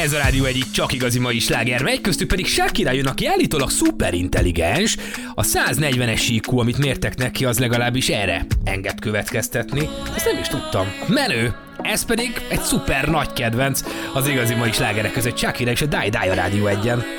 Ez a Rádió egyik csak igazi mai sláger megy, köztük pedig Shakira jön, aki állítólag szuperintelligens. A 140-es IQ, amit mértek neki, az legalábbis erre enged következtetni. Ezt nem is tudtam. Menő! Ez pedig egy szuper nagy kedvenc az igazi mai slágerek között, Shakira és a Die Die a Rádió 1-en.